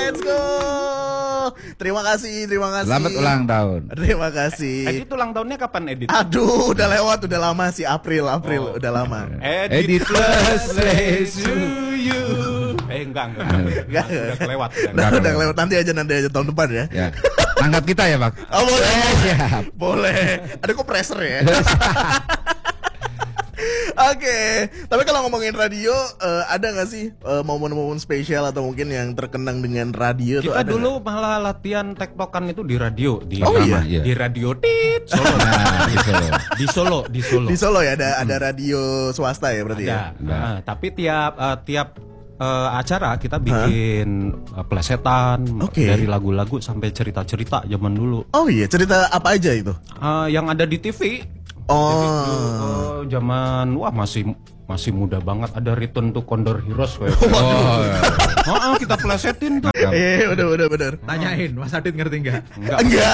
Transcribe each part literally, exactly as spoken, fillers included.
let's go. Terima kasih, terima kasih. Selamat ulang tahun. Terima kasih. Edit ulang tahunnya kapan Edit? Aduh, udah lewat, udah lama sih, April, April, Oh. udah lama. Edit, Edit plus race to you. Eh enggak, enggak, enggak, Enggak, enggak, udah kelewat. Udah, Enggak, udah enggak. kelewat, nanti aja, nanti aja tahun depan ya. Ya. Angkat kita ya, Pak. Oh, boleh, Siap. boleh. Ada kok pressure ya. Oke, tapi kalau ngomongin radio, eh, ada nggak sih eh, momen-momen spesial atau mungkin yang terkenang dengan radio? tuh Kita ada dulu malah latihan tektokan itu di radio, di Oh, Rama, iya? di radio Tit Solo. Nah, di Solo. Di Solo, di Solo. nggak? Di Solo ya ada ada radio swasta ya berarti ya. Ada. Nah, tapi tiap eh, tiap eh, acara kita bikin eh, plesetan Oke. dari lagu-lagu sampai cerita-cerita zaman dulu. Oh iya, cerita apa aja itu? Eh, yang ada di T V. Oh, Oh, zaman wah masih masih muda banget, ada Return to Condor Heroes kayak. Oh, ya. Heeh, kita plesetin tuh. eh udah udah benar. Tanyain, Mas Adit ngerti nggak? Enggak. Enggak,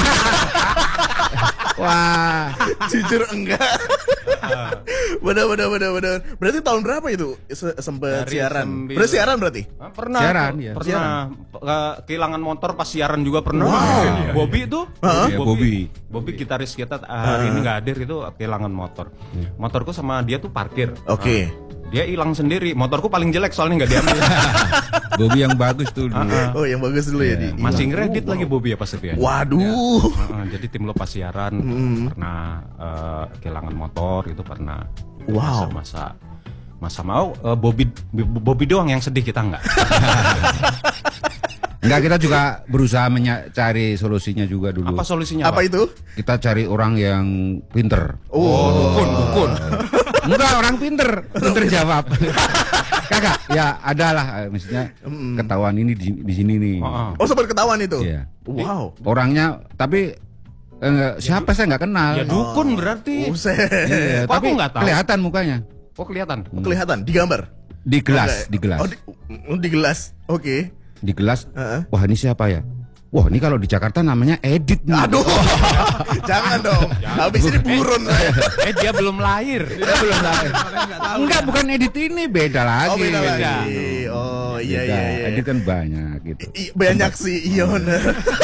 Wah. jujur enggak. Benar benar benar benar. Berarti tahun berapa itu Se- sempet Dari siaran? sembil- Berarti siaran berarti? Ah, pernah Siaran, tuh, ya. pernah Eh, kehilangan motor pas siaran juga pernah. Wow. Bobby tuh, Hah? Iya, Bobby. Bobby gitaris kita eh, hari ini nggak hadir itu kehilangan motor. Motorku sama dia tuh parkir. Oke. Nah, dia hilang sendiri. Motorku paling jelek soalnya nggak diambil. Bobby yang bagus tuh dulu. Oh, yang bagus dulu ya di. Masih hilang. ngeredit lagi Bobby ya pas itu ya. Waduh. Heeh, jadi tim lo pas siaran pernah eh, kehilangan motor itu pernah. Wow. Masa masa mau eh, Bobby Bobby doang yang sedih, kita nggak. Enggak, kita juga berusaha mencari solusinya juga dulu. Apa solusinya? Apa Pak? itu? Kita cari orang yang pinter. Oh, Dukun, dukun. Enggak, orang pinter, pinter jawab. Kagak, ya adalah, maksudnya ketahuan ini di, di sini nih. Heeh. Oh, sempat ketahuan itu. Iya. Wow. Orangnya, tapi eh, siapa saya nggak kenal. Ya dukun berarti. Buset. Iya, Kok tapi aku nggak tahu? kelihatan mukanya Oh kelihatan. Kelihatan di gambar. di gelas, Oke. di gelas, Oh, di, oh, di gelas. Oke. di gelas. Heeh. Wah, ini siapa ya? Wah, ini kalau di Jakarta namanya Edit nih. Aduh. Jangan dong. Habis ini burun saya. Eh dia belum lahir. belum lahir. Enggak, bukan Edit ini, beda lagi. Oh, beda beda. lagi. Oh, iya Beda. iya iya. Edit kan banyak gitu. I- banyak sih, iya bener.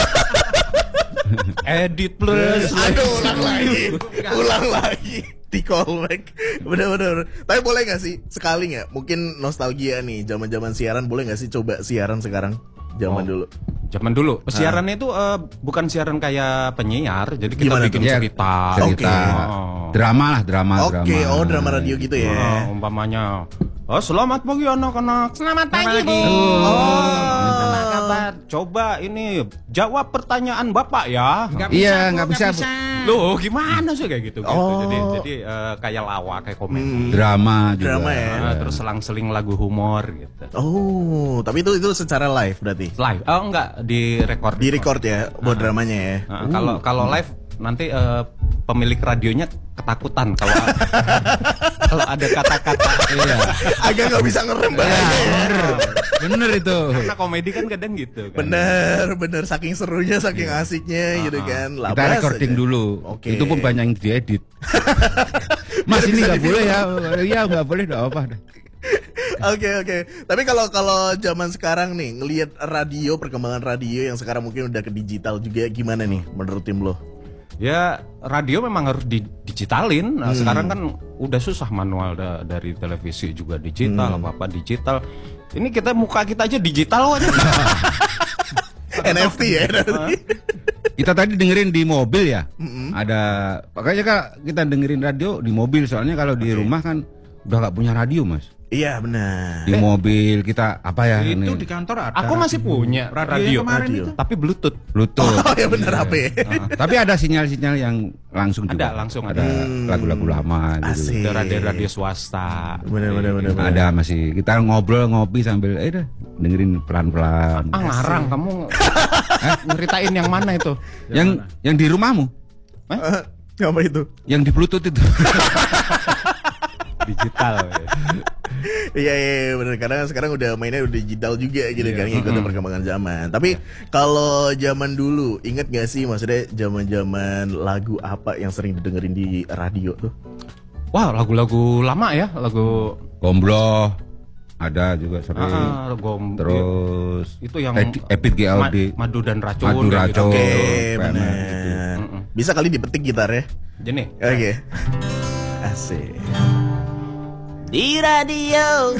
Edit plus. Aduh, ulang lagi. Ulang lagi. Di callback. Bener-bener. Tapi boleh gak sih sekali nggak? Mungkin nostalgia nih, zaman-zaman siaran, boleh gak sih coba siaran sekarang? Zaman Oh. dulu. Zaman dulu siarannya itu eh, bukan siaran kayak penyiar, jadi kita Gimana bikin tuh? Ya, cerita. Cerita. Oh. Drama lah, drama, Oke, drama. oh drama radio gitu ya. Oh, umpamanya, oh selamat pagi anak-anak. Selamat pagi bu. Oh. Apa kabar? Coba ini jawab pertanyaan bapak ya. Iya, nggak bisa. Bu. Loh gimana sih kayak gitu? gitu. Oh. Jadi jadi eh, kayak lawak, kayak komedi. Drama juga. Drama ya. Nah, terus selang-seling lagu humor gitu. Oh, tapi itu itu secara live berarti. Live? Oh enggak, di record. Di record ya buat dramanya ya. Nah, kalau kalau live nanti eh, pemilik radionya ketakutan kalau kalau ada kata-kata. Iya. Agak nggak bisa ngerem bahaya. Bener, bener itu. Karena komedi kan kadang gitu kan. Bener, bener. Saking serunya, saking asiknya gitu kan. Kita Labas recording aja. dulu. Oke. Itu pun banyak yang diedit. Mas ini nggak boleh ya? Iya nggak boleh, nggak apa. Oke oke. Tapi kalau kalau zaman sekarang nih ngelihat radio, perkembangan radio yang sekarang mungkin udah ke digital juga, gimana nih menurut tim lo? Ya radio memang harus didigitalin. Nah, sekarang kan udah susah manual da- dari televisi juga digital, apa-apa digital. Ini kita muka kita aja digital aja. N F T ya. Kita tadi dengerin di mobil ya. Ada, makanya kak kita dengerin radio di mobil, soalnya kalau di rumah kan udah nggak punya radio mas. Iya benar. Di mobil kita apa ya? Itu ini? di kantor ada. Aku masih punya radio, radio, yang kemarin radio. itu. tapi Bluetooth. Bluetooth. Oh ya benar H P. Ah, tapi ada sinyal-sinyal yang langsung juga. Ada, langsung ada. ada. Lagu-lagu lama gitu. Asik. Ada radio-radio swasta. Benar benar benar. benar. Ada masih kita ngobrol ngopi sambil eh dah dengerin pelan-pelan. Ah ngarang kamu. Eh, nyeritain yang mana itu? Yang yang di rumahmu, Eh, apa itu? yang di Bluetooth itu. Digital. Ya. Iya iya iya, benar, karena sekarang udah mainnya udah digital juga gitu kan, ngikutin perkembangan zaman. Tapi kalau zaman dulu inget gak sih maksudnya zaman-zaman lagu apa yang sering didengerin di radio tuh? Wah lagu-lagu lama ya, lagu Gombloh, Ada juga sering. Ah, gom, Terus itu yang Edi- Epit G L D. ma- madu dan racun. Madu kayak gitu. racun. Oke, P M S benar. gitu. Bisa kali dipetik gitar ya. Jadi Oke. Asik. Di radio